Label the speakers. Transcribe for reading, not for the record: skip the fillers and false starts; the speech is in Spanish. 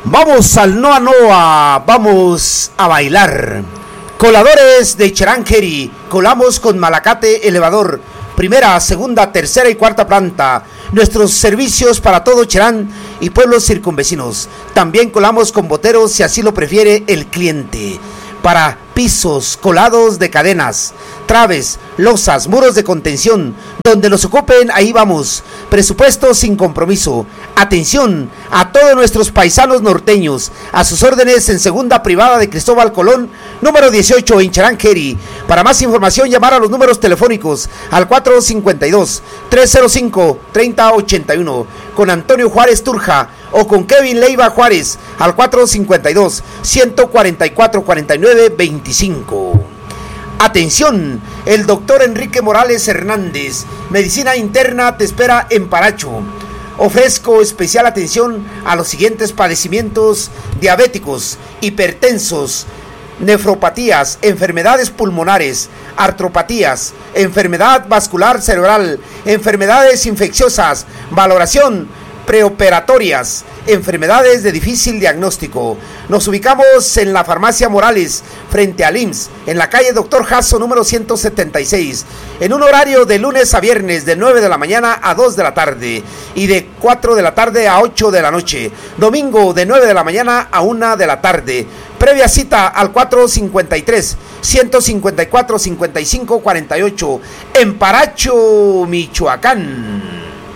Speaker 1: Vamos al Noa Noa, vamos a bailar. Coladores de Cherangeri, colamos con Malacate Elevador, primera, segunda, tercera y cuarta planta. Nuestros servicios para todo Cherán y pueblos circunvecinos. También colamos con boteros si así lo prefiere el cliente. Para pisos, colados de cadenas, traves, losas, muros de contención, donde los ocupen, ahí vamos. Presupuesto sin compromiso. Atención a todos nuestros paisanos norteños, a sus órdenes en segunda privada de Cristóbal Colón, número 18 en Cherangeri. Para más información, llamar a los números telefónicos al 452-305-3081, con Antonio Juárez Turja o con Kevin Leiva Juárez al 452-144-49-25. Atención, el doctor Enrique Morales Hernández, medicina interna, te espera en Paracho. Ofrezco especial atención a los siguientes padecimientos: diabéticos, hipertensos, nefropatías, enfermedades pulmonares, artropatías, enfermedad vascular cerebral, enfermedades infecciosas, valoración preoperatorias, enfermedades de difícil diagnóstico. Nos ubicamos en la Farmacia Morales, frente al IMSS, en la calle Doctor Jasso, número 176, en un horario de lunes a viernes, de 9 de la mañana a 2 de la tarde, y de 4 de la tarde a 8 de la noche. Domingo, de 9 de la mañana a 1 de la tarde. Previa cita al 453-154-5548, en Paracho, Michoacán.